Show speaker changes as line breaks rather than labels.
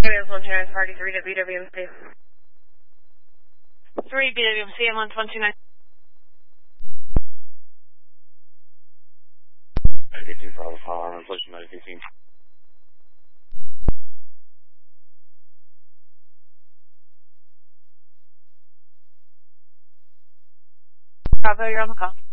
Ambulance 129 Party 3 to BWMC.
3 BWMC, ambulance 129.
Medication problem, power, inflation medication.
Bravo, you're on the call.